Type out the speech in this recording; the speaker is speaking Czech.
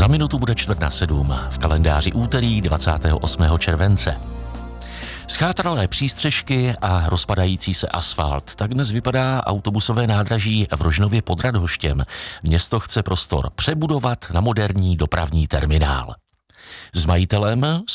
Za minutu bude 6:45, v kalendáři úterý 28. července. Zchátralé přístřešky a rozpadající se asfalt. Tak dnes vypadá autobusové nádraží v Rožnově pod Radhoštěm. Město chce prostor přebudovat na moderní dopravní terminál. S majitelem